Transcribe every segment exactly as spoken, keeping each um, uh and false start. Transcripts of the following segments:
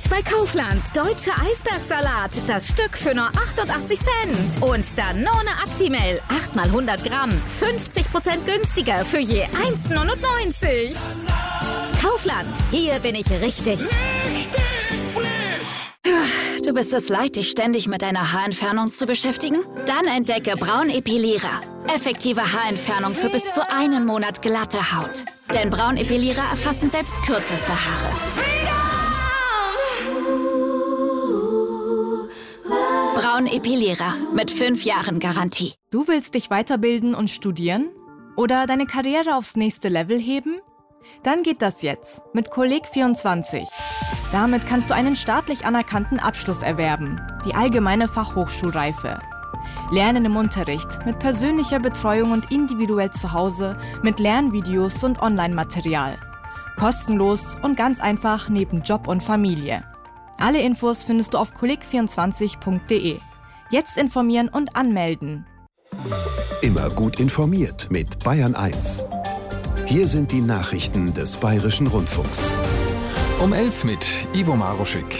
Bei Kaufland. Deutscher Eisbergsalat. Das Stück für nur achtundachtzig Cent. Und Danone Actimel. acht mal hundert Gramm. fünfzig Prozent günstiger für je eins neunundneunzig. Kaufland. Hier bin ich richtig. Richtig frisch. Du bist es leid, dich ständig mit deiner Haarentfernung zu beschäftigen? Dann entdecke Braun Epilierer. Effektive Haarentfernung für bis zu einen Monat glatte Haut. Denn Braun Epilierer erfassen selbst kürzeste Haare. Braun Epilierer mit fünf Jahren Garantie. Du willst dich weiterbilden und studieren? Oder deine Karriere aufs nächste Level heben? Dann geht das jetzt mit Kolleg vierundzwanzig. Damit kannst du einen staatlich anerkannten Abschluss erwerben, die allgemeine Fachhochschulreife. Lernen im Unterricht, mit persönlicher Betreuung und individuell zu Hause, mit Lernvideos und Online-Material. Kostenlos und ganz einfach neben Job und Familie. Alle Infos findest du auf kolleg vierundzwanzig punkt de. Jetzt informieren und anmelden. Immer gut informiert mit Bayern eins. Hier sind die Nachrichten des Bayerischen Rundfunks. Um elf mit Ivo Maruschik.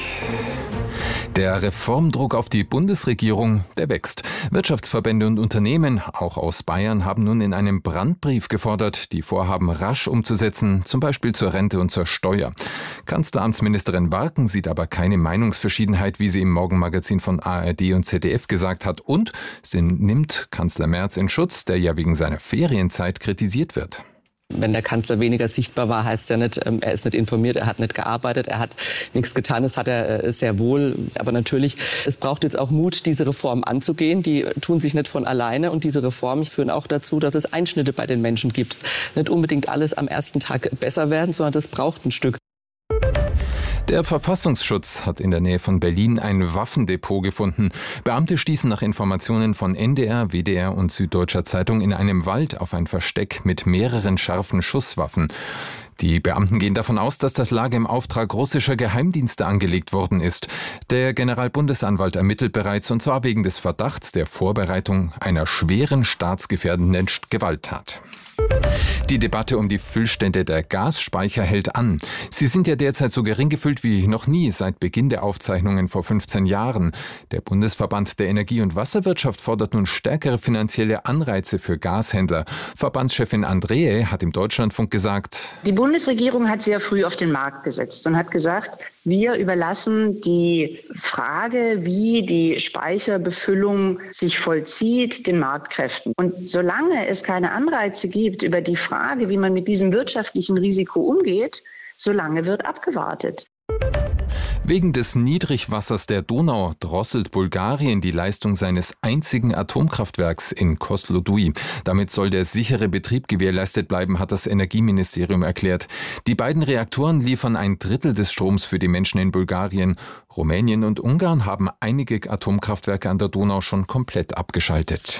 Der Reformdruck auf die Bundesregierung, der wächst. Wirtschaftsverbände und Unternehmen, auch aus Bayern, haben nun in einem Brandbrief gefordert, die Vorhaben rasch umzusetzen, zum Beispiel zur Rente und zur Steuer. Kanzleramtsministerin Warken sieht aber keine Meinungsverschiedenheit, wie sie im Morgenmagazin von A R D und Z D F gesagt hat. Und sie nimmt Kanzler Merz in Schutz, der ja wegen seiner Ferienzeit kritisiert wird. Wenn der Kanzler weniger sichtbar war, heißt ja nicht, er ist nicht informiert, er hat nicht gearbeitet, er hat nichts getan. Das hat er sehr wohl. Aber natürlich, es braucht jetzt auch Mut, diese Reform anzugehen. Die tun sich nicht von alleine. Und diese Reformen führen auch dazu, dass es Einschnitte bei den Menschen gibt. Nicht unbedingt alles am ersten Tag besser werden, sondern das braucht ein Stück. Der Verfassungsschutz hat in der Nähe von Berlin ein Waffendepot gefunden. Beamte stießen nach Informationen von N D R, W D R und Süddeutscher Zeitung in einem Wald auf ein Versteck mit mehreren scharfen Schusswaffen. Die Beamten gehen davon aus, dass das Lager im Auftrag russischer Geheimdienste angelegt worden ist. Der Generalbundesanwalt ermittelt bereits, und zwar wegen des Verdachts der Vorbereitung einer schweren staatsgefährdenden Gewalttat. Die Debatte um die Füllstände der Gasspeicher hält an. Sie sind ja derzeit so gering gefüllt wie noch nie seit Beginn der Aufzeichnungen vor fünfzehn Jahren. Der Bundesverband der Energie- und Wasserwirtschaft fordert nun stärkere finanzielle Anreize für Gashändler. Verbandschefin Andreae hat im Deutschlandfunk gesagt: Die Bundesregierung hat sehr früh auf den Markt gesetzt und hat gesagt, wir überlassen die Frage, wie die Speicherbefüllung sich vollzieht, den Marktkräften. Und solange es keine Anreize gibt über die Frage, wie man mit diesem wirtschaftlichen Risiko umgeht, solange wird abgewartet. Wegen des Niedrigwassers der Donau drosselt Bulgarien die Leistung seines einzigen Atomkraftwerks in Kozloduy. Damit soll der sichere Betrieb gewährleistet bleiben, hat das Energieministerium erklärt. Die beiden Reaktoren liefern ein Drittel des Stroms für die Menschen in Bulgarien. Rumänien und Ungarn haben einige Atomkraftwerke an der Donau schon komplett abgeschaltet.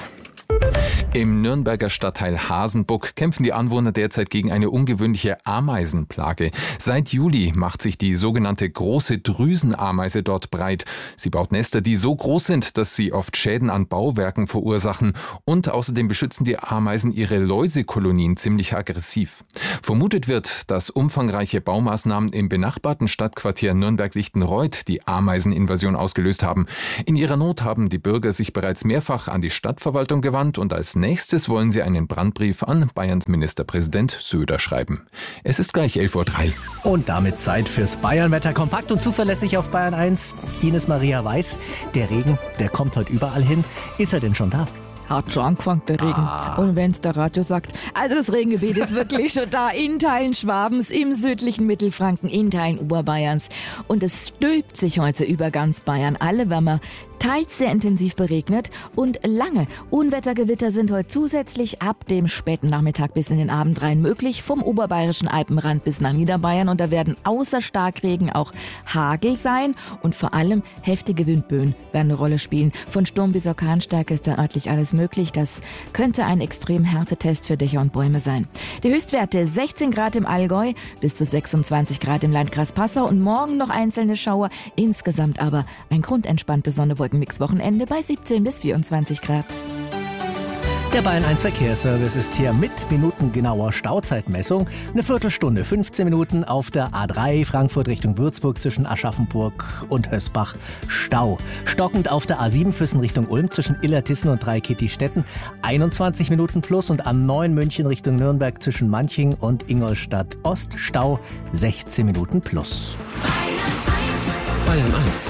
Im Nürnberger Stadtteil Hasenbuck kämpfen die Anwohner derzeit gegen eine ungewöhnliche Ameisenplage. Seit Juli macht sich die sogenannte große Drüsenameise dort breit. Sie baut Nester, die so groß sind, dass sie oft Schäden an Bauwerken verursachen. Und außerdem beschützen die Ameisen ihre Läusekolonien ziemlich aggressiv. Vermutet wird, dass umfangreiche Baumaßnahmen im benachbarten Stadtquartier Nürnberg-Lichtenreuth die Ameiseninvasion ausgelöst haben. In ihrer Not haben die Bürger sich bereits mehrfach an die Stadtverwaltung gewandt. Und als nächstes wollen sie einen Brandbrief an Bayerns Ministerpräsident Söder schreiben. Es ist gleich elf Uhr drei. Und damit Zeit fürs Bayernwetter. Kompakt und zuverlässig auf Bayern eins. Ines Maria weiß, der Regen, der kommt heute überall hin. Ist er denn schon da? Hat schon angefangen, der Regen. Ah. Und wenn es der Radio sagt, also das Regengebiet ist wirklich schon da, in Teilen Schwabens, im südlichen Mittelfranken, in Teilen Oberbayerns. Und es stülpt sich heute über ganz Bayern. Alle Wärmer teils sehr intensiv beregnet und lange Unwettergewitter sind heute zusätzlich ab dem späten Nachmittag bis in den Abend rein möglich, vom oberbayerischen Alpenrand bis nach Niederbayern. Und da werden außer Starkregen auch Hagel sein und vor allem heftige Windböen werden eine Rolle spielen. Von Sturm bis Orkanstärke ist da örtlich alles möglich. Das könnte ein extrem Härtetest für Dächer und Bäume sein. Die Höchstwerte sechzehn Grad im Allgäu, bis zu sechsundzwanzig Grad im Landkreis Passau und morgen noch einzelne Schauer. Insgesamt aber ein grundentspanntes Sonne-Wolkenmix-Wochenende bei siebzehn bis vierundzwanzig Grad. Der Bayern eins Verkehrsservice ist hier mit minutengenauer Stauzeitmessung. Eine Viertelstunde, fünfzehn Minuten auf der A drei Frankfurt Richtung Würzburg zwischen Aschaffenburg und Hösbach Stau. Stockend auf der A sieben Füssen Richtung Ulm zwischen Illertissen und Dreikitti-Stetten einundzwanzig Minuten plus und A neun München Richtung Nürnberg zwischen Manching und Ingolstadt Ost Stau sechzehn Minuten plus. Bayern eins.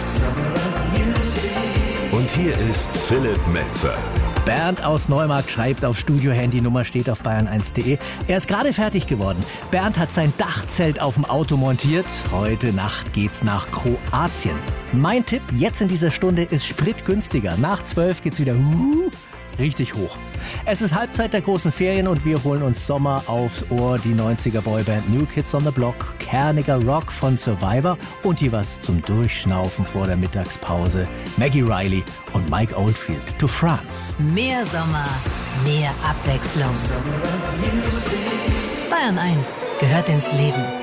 Und hier ist Philipp Metzer. Bernd aus Neumarkt schreibt auf Studio-Handy, Nummer steht auf bayern eins punkt de. Er ist gerade fertig geworden. Bernd hat sein Dachzelt auf dem Auto montiert. Heute Nacht geht's nach Kroatien. Mein Tipp jetzt in dieser Stunde ist Sprit günstiger. Nach zwölf geht's wieder uh, richtig hoch. Es ist Halbzeit der großen Ferien und wir holen uns Sommer aufs Ohr. Die neunziger Boyband New Kids on the Block, kerniger Rock von Survivor und hier was zum Durchschnaufen vor der Mittagspause. Maggie Riley und Mike Oldfield to France. Mehr Sommer, mehr Abwechslung. Bayern eins gehört ins Leben.